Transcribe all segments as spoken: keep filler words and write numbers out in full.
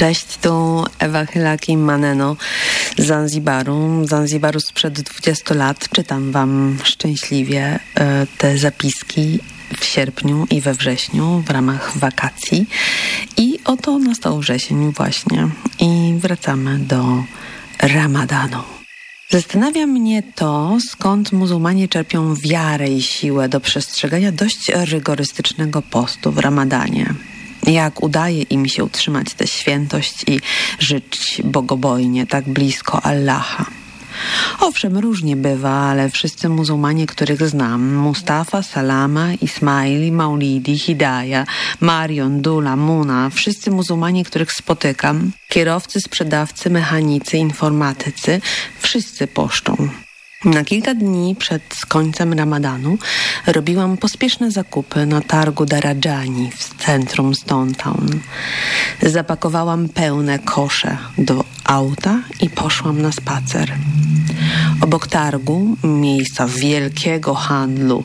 Cześć, tu Ewa Chylaki-Maneno z Zanzibaru. Zanzibaru sprzed dwudziestu lat. Czytam wam szczęśliwie e, te zapiski w sierpniu i we wrześniu w ramach wakacji. I oto nastał wrzesień właśnie i wracamy do Ramadanu. Zastanawia mnie to, skąd muzułmanie czerpią wiarę i siłę do przestrzegania dość rygorystycznego postu w Ramadanie. Jak udaje im się utrzymać tę świętość i żyć bogobojnie, tak blisko Allaha. Owszem, różnie bywa, ale wszyscy muzułmanie, których znam, Mustafa, Salama, Ismaili, Maulidi, Hidaya, Marion, Dula, Muna, wszyscy muzułmanie, których spotykam, kierowcy, sprzedawcy, mechanicy, informatycy, wszyscy poszczą. Na kilka dni przed końcem Ramadanu robiłam pospieszne zakupy na targu Darajani w centrum Stone Town. Zapakowałam pełne kosze do auta i poszłam na spacer. Obok targu, miejsca wielkiego handlu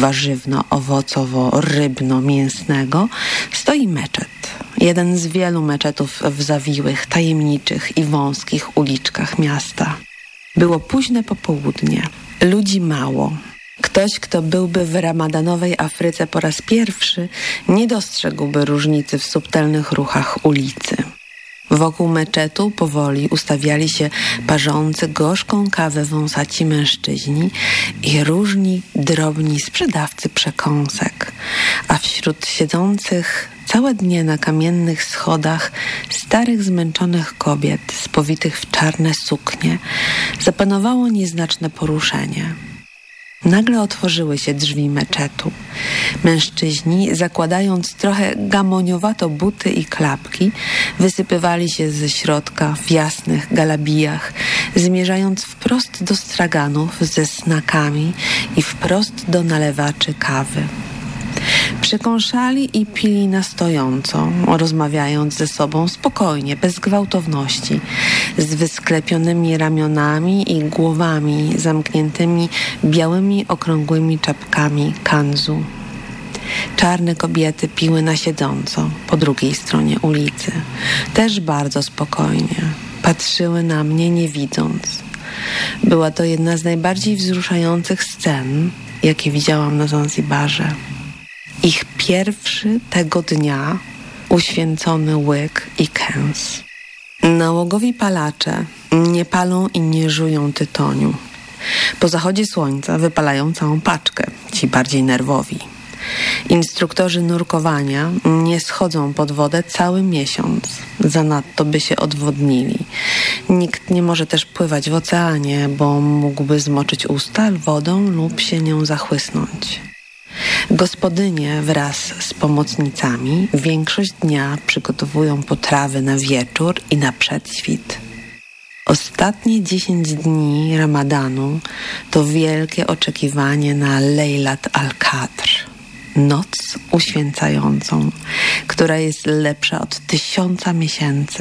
warzywno-owocowo-rybno-mięsnego, stoi meczet. Jeden z wielu meczetów w zawiłych, tajemniczych i wąskich uliczkach miasta. Było późne popołudnie. Ludzi mało. Ktoś, kto byłby w ramadanowej Afryce po raz pierwszy, nie dostrzegłby różnicy w subtelnych ruchach ulicy. Wokół meczetu powoli ustawiali się parzący gorzką kawę wąsaci mężczyźni i różni drobni sprzedawcy przekąsek, a wśród siedzących całe dnie na kamiennych schodach starych, zmęczonych kobiet spowitych w czarne suknie zapanowało nieznaczne poruszenie. Nagle otworzyły się drzwi meczetu. Mężczyźni, zakładając trochę gamoniowato buty i klapki, wysypywali się ze środka w jasnych galabijach, zmierzając wprost do straganów ze snakami i wprost do nalewaczy kawy. Przekąszali i pili na stojąco, rozmawiając ze sobą spokojnie, bez gwałtowności, z wysklepionymi ramionami i głowami zamkniętymi białymi, okrągłymi czapkami kanzu. Czarne kobiety piły na siedząco po drugiej stronie ulicy. Też bardzo spokojnie. Patrzyły na mnie, nie widząc. Była to jedna z najbardziej wzruszających scen, jakie widziałam na Zanzibarze. Ich pierwszy tego dnia uświęcony łyk i kęs. Nałogowi palacze nie palą i nie żują tytoniu. Po zachodzie słońca wypalają całą paczkę, ci bardziej nerwowi. Instruktorzy nurkowania nie schodzą pod wodę cały miesiąc, zanadto by się odwodnili. Nikt nie może też pływać w oceanie, bo mógłby zmoczyć usta wodą lub się nią zachłysnąć. Gospodynie wraz z pomocnicami większość dnia przygotowują potrawy na wieczór i na przedświt. Ostatnie dziesięć dni Ramadanu to wielkie oczekiwanie na Lejlat al-Qadr, noc uświęcającą, która jest lepsza od tysiąca miesięcy.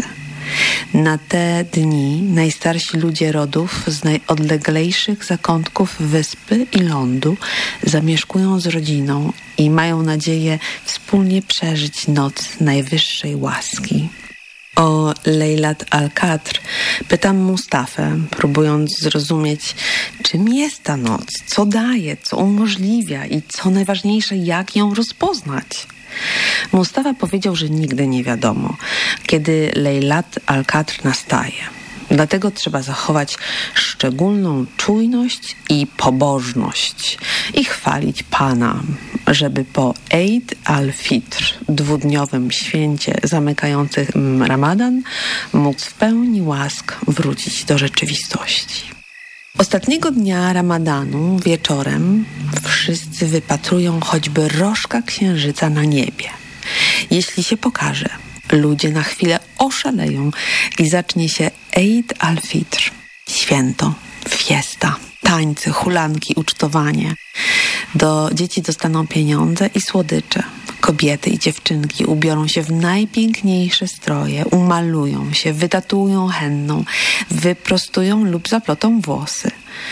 Na te dni najstarsi ludzie rodów z najodleglejszych zakątków wyspy i lądu zamieszkują z rodziną i mają nadzieję wspólnie przeżyć noc najwyższej łaski. O Lejlat al-Qadr pytam Mustafę, próbując zrozumieć, czym jest ta noc, co daje, co umożliwia i co najważniejsze, jak ją rozpoznać. Mustafa powiedział, że nigdy nie wiadomo, kiedy Lejlat al-Qadr nastaje. Dlatego trzeba zachować szczególną czujność i pobożność i chwalić Pana, żeby po Eid al-Fitr, dwudniowym święcie zamykającym Ramadan, móc w pełni łask wrócić do rzeczywistości. Ostatniego dnia Ramadanu wieczorem wszyscy wypatrują choćby rożka księżyca na niebie. Jeśli się pokaże, ludzie na chwilę oszaleją i zacznie się Eid al-Fitr. Święto, fiesta, tańce, hulanki, ucztowanie. Do dzieci dostaną pieniądze i słodycze. Kobiety i dziewczynki ubiorą się w najpiękniejsze stroje, umalują się, wytatuują henną, wyprostują lub zaplotą włosy.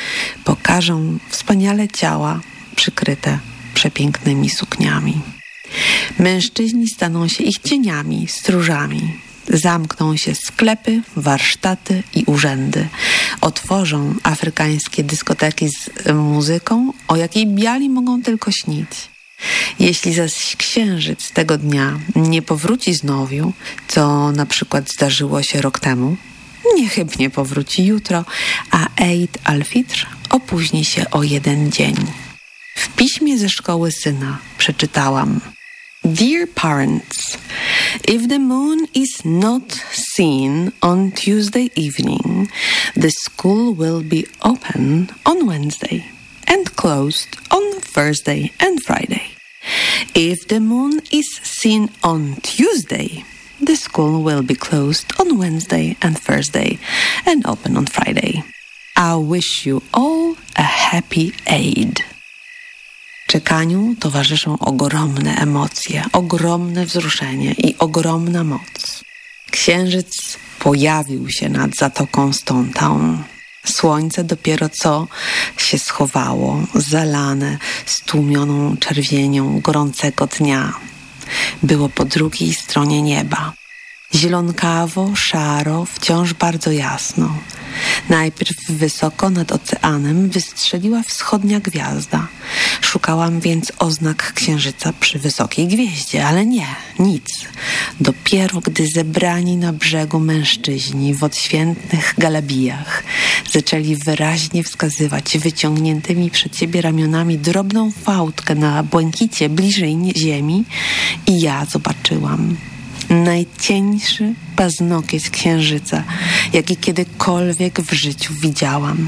Pokażą wspaniale ciała przykryte przepięknymi sukniami. Mężczyźni staną się ich cieniami, stróżami. Zamkną się sklepy, warsztaty i urzędy. Otworzą afrykańskie dyskoteki z muzyką, o jakiej biali mogą tylko śnić. Jeśli zaś księżyc tego dnia nie powróci znowu, co na przykład zdarzyło się rok temu, niechybnie powróci jutro, a Eid al-Fitr opóźni się o jeden dzień. W piśmie ze szkoły syna przeczytałam: Dear parents, if the moon is not seen on Tuesday evening, the school will be open on Wednesday and closed on Thursday and Friday. If the moon is seen on Tuesday, the school will be closed on Wednesday and Thursday and open on Friday. I wish you all a happy Eid. Czekaniu towarzyszą ogromne emocje, ogromne wzruszenie i ogromna moc. Księżyc pojawił się nad Zatoką Stone. Słońce dopiero co się schowało, zalane stłumioną czerwienią gorącego dnia. Było po drugiej stronie nieba. Zielonkawo, szaro, wciąż bardzo jasno. Najpierw wysoko nad oceanem wystrzeliła wschodnia gwiazda. Szukałam więc oznak księżyca przy wysokiej gwieździe, ale nie, nic. Dopiero gdy zebrani na brzegu mężczyźni w odświętnych galabijach zaczęli wyraźnie wskazywać wyciągniętymi przed siebie ramionami drobną fałdkę na błękicie bliżej ziemi i ja zobaczyłam najcieńszy paznokieć księżyca, jaki kiedykolwiek w życiu widziałam.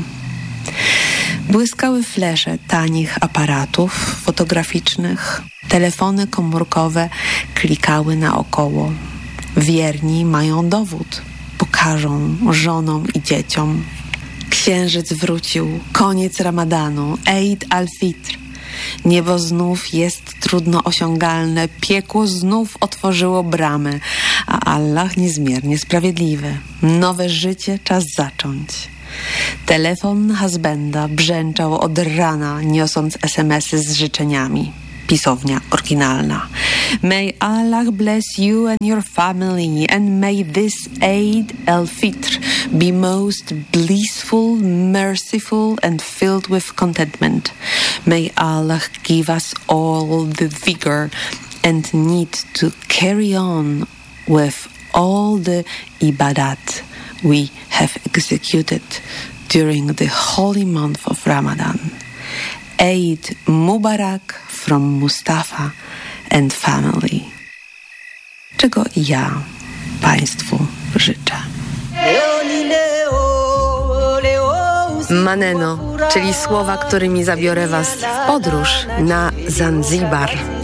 Błyskały flesze tanich aparatów fotograficznych, telefony komórkowe klikały naokoło. Wierni mają dowód, pokażą żonom i dzieciom. Księżyc wrócił, koniec ramadanu, Eid al-Fitr. Niebo znów jest trudno osiągalne, piekło znów otworzyło bramy, a Allah niezmiernie sprawiedliwy. Nowe życie czas zacząć. Telefon husbanda brzęczał od rana, niosąc es em esy z życzeniami. Pisownia oryginalna. May Allah bless you and your family, and may this Eid al-Fitr be most blissful, merciful and filled with contentment. May Allah give us all the vigor and need to carry on with all the ibadat we have executed during the holy month of Ramadan. Eid Mubarak from Mustafa and family. Czego i ja Państwu życzę. Maneno, czyli słowa, którymi zabiorę Was w podróż na Zanzibar.